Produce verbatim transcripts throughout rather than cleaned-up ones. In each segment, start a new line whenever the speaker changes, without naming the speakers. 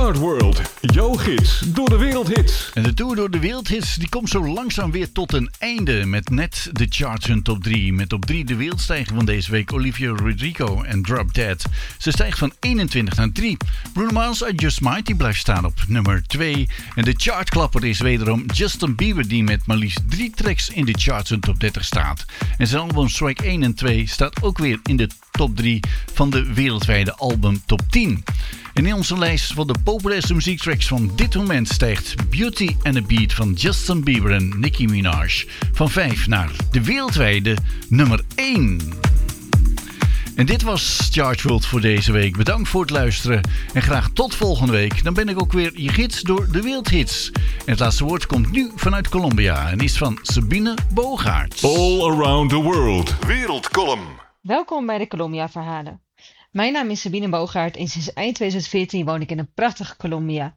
Chart World, jouw gids door de wereldhits.
En de tour door de wereldhits die komt zo langzaam weer tot een einde met net de charts hun top drie. Met op drie de wereldstijger van deze week Olivia Rodrigo en Drop Dead. Ze stijgt van eenentwintig naar drie. Bruno Mars I Just Might die blijft staan op nummer twee. En de chartklapper is wederom Justin Bieber die met maar liefst drie tracks in de charts hun top dertig staat. En zijn album Strike één en twee staat ook weer in de top drie van de wereldwijde album top tien. En in onze lijst van de populairste muziektracks van dit moment stijgt Beauty and a Beat van Justin Bieber en Nicki Minaj van vijf naar de wereldwijde nummer één. En dit was Chart World voor deze week. Bedankt voor het luisteren en graag tot volgende week. Dan ben ik ook weer je gids door de wereldhits. En het laatste woord komt nu vanuit Colombia en is van Sabine Bogaerts.
All around the world. Wereldcolumn.
Welkom bij de Colombia Verhalen. Mijn naam is Sabine Bogaert en sinds eind tweeduizend veertien woon ik in een prachtige Colombia.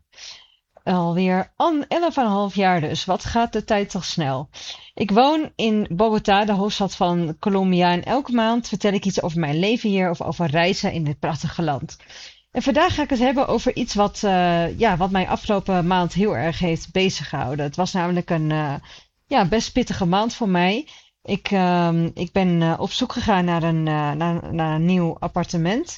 Alweer elf en een half jaar dus. Wat gaat de tijd toch snel? Ik woon in Bogota, de hoofdstad van Colombia. En elke maand vertel ik iets over mijn leven hier of over reizen in dit prachtige land. En vandaag ga ik het hebben over iets wat, uh, ja, wat mij afgelopen maand heel erg heeft bezig gehouden. Het was namelijk een uh, ja, best pittige maand voor mij. Ik, uh, ik ben uh, op zoek gegaan naar een, uh, naar, naar een nieuw appartement.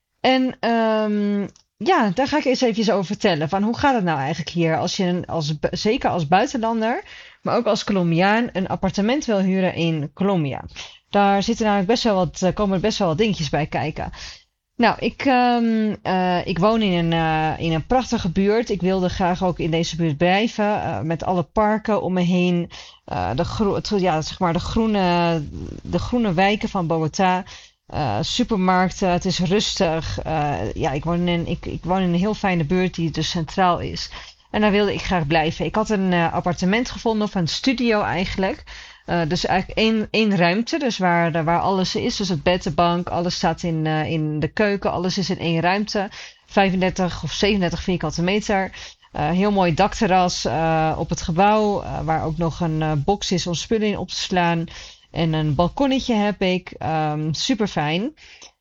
En um, ja, daar ga ik eens even over vertellen. Van hoe gaat het nou eigenlijk hier als je, als, zeker als buitenlander, maar ook als Colombiaan, een appartement wil huren in Colombia. Daar zitten namelijk best wel wat, komen er best wel wat dingetjes bij kijken. Nou, ik, um, uh, ik woon in een, uh, in een prachtige buurt. Ik wilde graag ook in deze buurt blijven. Uh, met alle parken om me heen. Uh, de, gro- het, ja, zeg maar de, groene, de groene wijken van Bogota. Uh, supermarkten. Het is rustig. Uh, ja, ik woon, in, ik, ik woon in een heel fijne buurt die dus centraal is. En daar wilde ik graag blijven. Ik had een uh, appartement gevonden, of een studio eigenlijk. Uh, dus eigenlijk één, één ruimte, dus waar, waar alles is. Dus het bed, de bank, alles staat in, uh, in de keuken. Alles is in één ruimte. vijfendertig of zevenendertig vierkante meter. Uh, heel mooi dakterras uh, op het gebouw. Uh, waar ook nog een uh, box is om spullen in op te slaan. En een balkonnetje heb ik. Um, super fijn.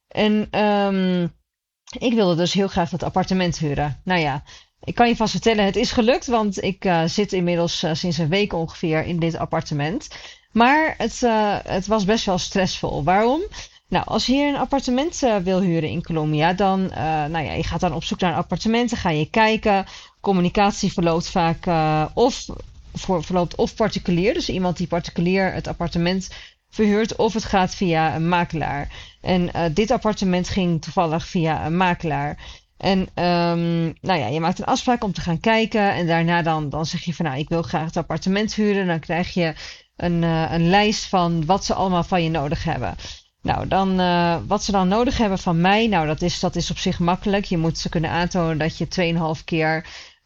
En um, ik wilde dus heel graag dat appartement huren. Nou ja, ik kan je vast vertellen, het is gelukt. Want ik uh, zit inmiddels uh, sinds een week ongeveer in dit appartement. Maar het, uh, het was best wel stressvol. Waarom? Nou, als je hier een appartement uh, wil huren in Colombia, dan, uh, nou ja, je gaat dan op zoek naar een appartement, dan ga je kijken. Communicatie verloopt vaak uh, of, voor, verloopt of particulier, dus iemand die particulier het appartement verhuurt, of het gaat via een makelaar. En uh, dit appartement ging toevallig via een makelaar. En um, nou ja, je maakt een afspraak om te gaan kijken en daarna dan, dan zeg je van nou, ik wil graag het appartement huren. Dan krijg je een, uh, een lijst van wat ze allemaal van je nodig hebben. Nou, dan uh, wat ze dan nodig hebben van mij, nou dat is, dat is op zich makkelijk. Je moet ze kunnen aantonen dat je twee komma vijf keer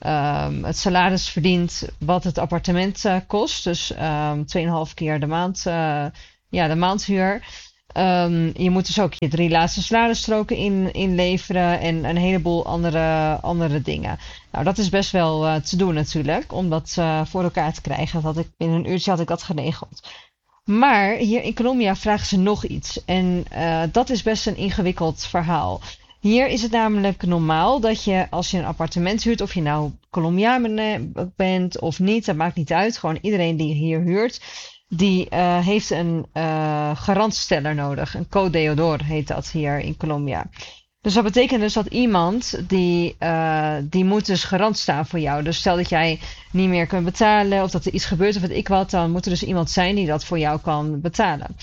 um, het salaris verdient wat het appartement uh, kost. Dus um, twee komma vijf keer de maand, uh, ja, de maandhuur. Um, je moet dus ook je drie laatste salarisstroken in, inleveren en een heleboel andere, andere dingen. Nou, dat is best wel uh, te doen natuurlijk, om dat uh, voor elkaar te krijgen. Dat had ik, in een uurtje had ik dat geregeld. Maar hier in Colombia vragen ze nog iets. En uh, dat is best een ingewikkeld verhaal. Hier is het namelijk normaal dat je als je een appartement huurt, of je nou Colombiaan bent of niet, dat maakt niet uit. Gewoon iedereen die hier huurt, die uh, heeft een uh, garantsteller nodig. Een co-deudor heet dat hier in Colombia. Dus dat betekent dus dat iemand die, uh, die moet dus garant staan voor jou. Dus stel dat jij niet meer kunt betalen of dat er iets gebeurt of weet ik wat, dan moet er dus iemand zijn die dat voor jou kan betalen.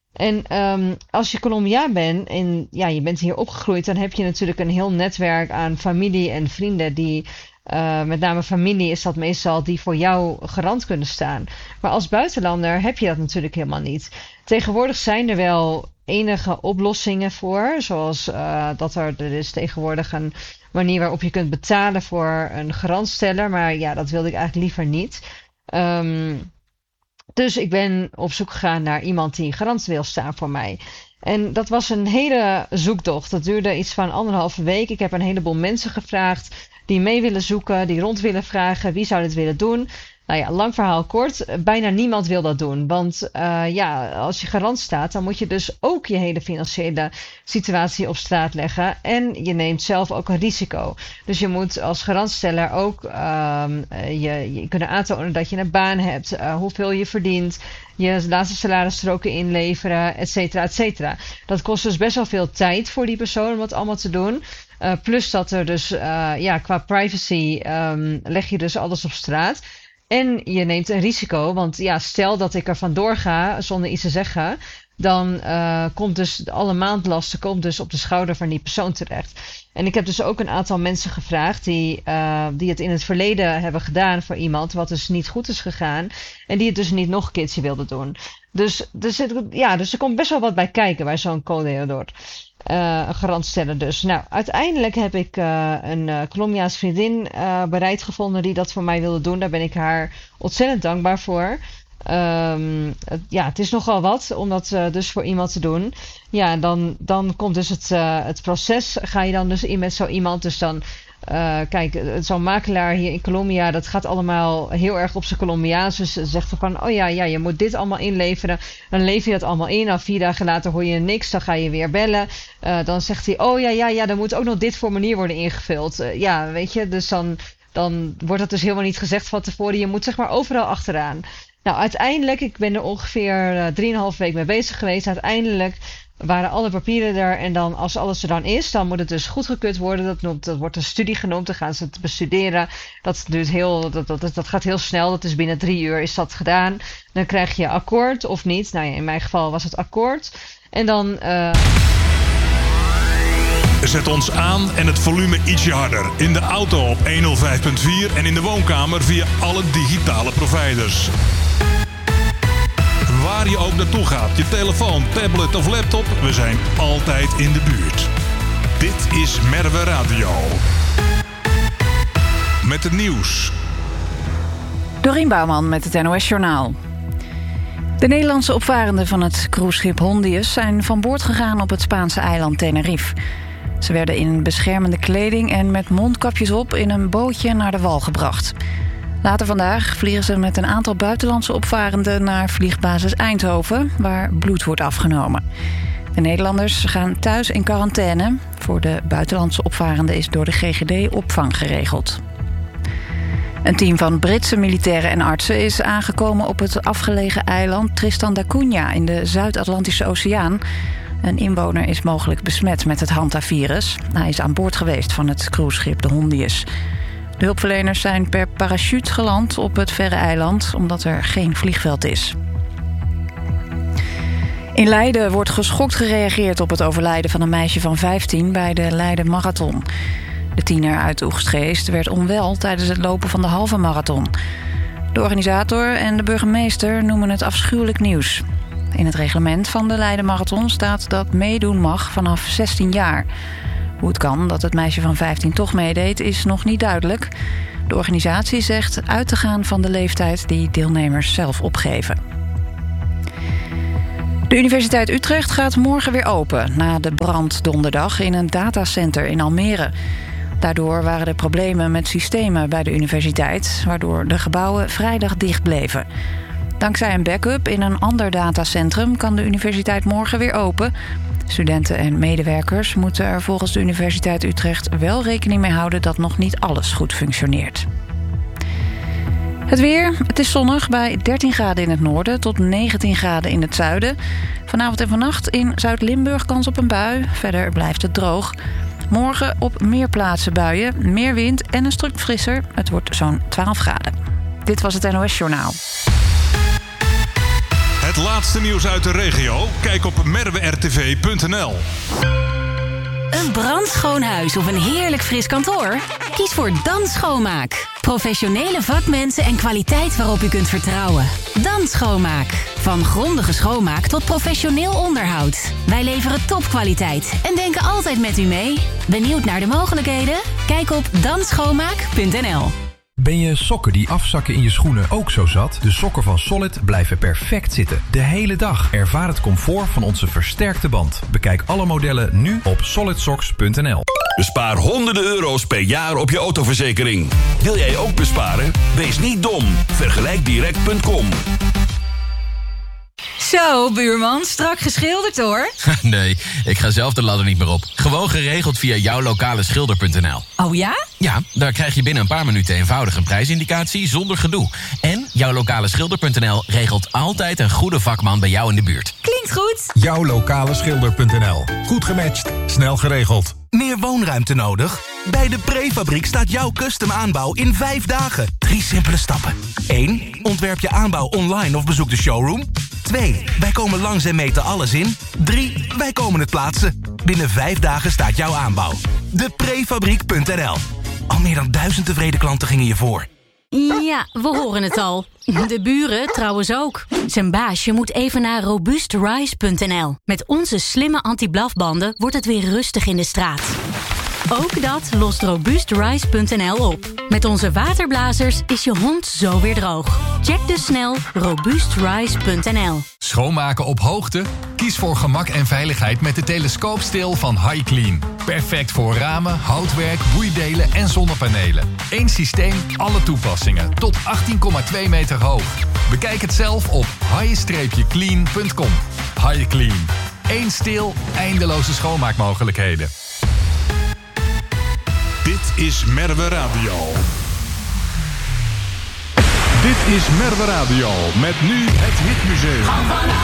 En um, als je Colombiaan bent en ja, je bent hier opgegroeid, dan heb je natuurlijk een heel netwerk aan familie en vrienden die, uh, met name familie is dat meestal, die voor jou garant kunnen staan. Maar als buitenlander heb je dat natuurlijk helemaal niet. Tegenwoordig zijn er wel enige oplossingen voor, zoals uh, dat er, er is tegenwoordig een manier waarop je kunt betalen voor een garantsteller, maar ja, dat wilde ik eigenlijk liever niet. Um, dus ik ben op zoek gegaan naar iemand die garant wil staan voor mij. En dat was een hele zoektocht. Dat duurde iets van anderhalve week. Ik heb een heleboel mensen gevraagd die mee willen zoeken, die rond willen vragen wie zou dit willen doen. Nou ja, lang verhaal kort. Bijna niemand wil dat doen. Want uh, ja, als je garant staat, dan moet je dus ook je hele financiële situatie op straat leggen. En je neemt zelf ook een risico. Dus je moet als garantsteller ook uh, je, je kunnen aantonen dat je een baan hebt, uh, hoeveel je verdient, je laatste salarisstroken inleveren, et cetera, et cetera. Dat kost dus best wel veel tijd voor die persoon om dat allemaal te doen. Uh, plus dat er dus, uh, ja, qua privacy um, leg je dus alles op straat. En je neemt een risico, want ja, stel dat ik er vandoor ga zonder iets te zeggen, dan uh, komt dus alle maandlasten komt dus op de schouder van die persoon terecht. En ik heb dus ook een aantal mensen gevraagd die, uh, die het in het verleden hebben gedaan voor iemand wat dus niet goed is gegaan en die het dus niet nog een keertje wilden doen. Dus, dus, ja, dus er komt best wel wat bij kijken bij zo'n co-deodor. Uh, een garantsteller dus. Nou, uiteindelijk heb ik uh, een uh, Colombiaanse vriendin uh, bereid gevonden die dat voor mij wilde doen. Daar ben ik haar ontzettend dankbaar voor. Um, het, ja, het is nogal wat om dat uh, dus voor iemand te doen. Ja, dan, dan komt dus het, uh, het proces. Ga je dan dus in met zo iemand. Dus dan, uh, kijk, zo'n makelaar hier in Colombia, dat gaat allemaal heel erg op zijn Colombiaans. Dus ze zegt van, oh ja, ja, je moet dit allemaal inleveren. Dan lever je dat allemaal in. Nou, vier dagen later hoor je niks. Dan ga je weer bellen. Uh, dan zegt hij, oh ja, ja, ja, dan moet ook nog dit formulier worden ingevuld. Uh, ja, weet je, dus dan, dan wordt dat dus helemaal niet gezegd van tevoren. Je moet zeg maar overal achteraan. Nou, uiteindelijk, ik ben er ongeveer drieënhalf week mee bezig geweest. Uiteindelijk waren alle papieren er en dan als alles er dan is, dan moet het dus goedgekeurd worden. Dat, noemt, dat wordt een studie genoemd, dan gaan ze het bestuderen. Dat duurt heel, dat, dat, dat gaat heel snel, dat is binnen drie uur is dat gedaan. Dan krijg je akkoord of niet. Nou ja, in mijn geval was het akkoord. En dan... Uh...
Zet ons aan en het volume ietsje harder. In de auto op honderdvijf komma vier en in de woonkamer via alle digitale providers. Waar je ook naartoe gaat, je telefoon, tablet of laptop, we zijn altijd in de buurt. Dit is Merwe Radio. Met het nieuws.
Dorien Bouwman met het N O S Journaal. De Nederlandse opvarenden van het cruiseschip Hondius zijn van boord gegaan op het Spaanse eiland Tenerife. Ze werden in beschermende kleding en met mondkapjes op in een bootje naar de wal gebracht. Later vandaag vliegen ze met een aantal buitenlandse opvarenden naar vliegbasis Eindhoven, waar bloed wordt afgenomen. De Nederlanders gaan thuis in quarantaine. Voor de buitenlandse opvarenden is door de G G D opvang geregeld. Een team van Britse militairen en artsen is aangekomen op het afgelegen eiland Tristan da Cunha in de Zuid-Atlantische Oceaan. Een inwoner is mogelijk besmet met het Hanta-virus. Hij is aan boord geweest van het cruiseschip de Hondius. De hulpverleners zijn per parachute geland op het verre eiland, omdat er geen vliegveld is. In Leiden wordt geschokt gereageerd op het overlijden van een meisje van vijftien bij de Leiden Marathon. De tiener uit Oegstgeest werd onwel tijdens het lopen van de halve marathon. De organisator en de burgemeester noemen het afschuwelijk nieuws. In het reglement van de Leiden Marathon staat dat meedoen mag vanaf zestien jaar. Hoe het kan dat het meisje van vijftien toch meedeed is nog niet duidelijk. De organisatie zegt uit te gaan van de leeftijd die deelnemers zelf opgeven. De Universiteit Utrecht gaat morgen weer open na de brand donderdag in een datacenter in Almere. Daardoor waren er problemen met systemen bij de universiteit, waardoor de gebouwen vrijdag dicht bleven. Dankzij een backup in een ander datacentrum kan de universiteit morgen weer open. Studenten en medewerkers moeten er volgens de Universiteit Utrecht wel rekening mee houden dat nog niet alles goed functioneert. Het weer, het is zonnig bij dertien graden in het noorden tot negentien graden in het zuiden. Vanavond en vannacht in Zuid-Limburg kans op een bui. Verder blijft het droog. Morgen op meer plaatsen buien, meer wind en een stuk frisser. Het wordt zo'n twaalf graden. Dit was het N O S Journaal.
Het laatste nieuws uit de regio? Kijk op merwe r t v punt n l.
Een brandschoon huis of een heerlijk fris kantoor? Kies voor Dan Schoonmaak. Professionele vakmensen en kwaliteit waarop u kunt vertrouwen. Dan Schoonmaak. Van grondige schoonmaak tot professioneel onderhoud. Wij leveren topkwaliteit en denken altijd met u mee. Benieuwd naar de mogelijkheden? Kijk op dan schoonmaak punt n l.
Ben je sokken die afzakken in je schoenen ook zo zat? De sokken van Solid blijven perfect zitten. De hele dag. Ervaar het comfort van onze versterkte band. Bekijk alle modellen nu op solid socks punt n l.
Bespaar honderden euro's per jaar op je autoverzekering. Wil jij ook besparen? Wees niet dom. Vergelijk direct punt com.
Zo, buurman, strak geschilderd hoor.
Nee, ik ga zelf de ladder niet meer op. Gewoon geregeld via jouw lokale schilder punt n l.
Oh ja?
Ja, daar krijg je binnen een paar minuten eenvoudig een prijsindicatie zonder gedoe. En jouw lokale schilder punt n l regelt altijd een goede vakman bij jou in de buurt.
Klinkt goed.
jouw lokale schilder punt n l. Goed gematcht, snel geregeld.
Meer woonruimte nodig? Bij de Prefabriek staat jouw custom aanbouw in vijf dagen. Drie simpele stappen. één. Ontwerp je aanbouw online of bezoek de showroom. twee. Wij komen langs en meten alles in. drie. Wij komen het plaatsen. Binnen vijf dagen staat jouw aanbouw. de prefabriek punt n l. Al meer dan duizend tevreden klanten gingen je voor.
Ja, we horen het al. De buren trouwens ook. Zijn baasje moet even naar robuust rise punt n l. Met onze slimme anti-blafbanden wordt het weer rustig in de straat. Ook dat lost robuust rise punt n l op. Met onze waterblazers is je hond zo weer droog. Check dus snel robuust rise punt n l.
Schoonmaken op hoogte? Kies voor gemak en veiligheid met de telescoopsteel van HiClean. Perfect voor ramen, houtwerk, boeidelen en zonnepanelen. Eén systeem, alle toepassingen. Tot achttien komma twee meter hoog. Bekijk het zelf op hi clean punt com. HiClean. Eén steel, eindeloze schoonmaakmogelijkheden.
Dit is Merwe Radio. Dit is Merwe Radio met nu het Hitmuseum.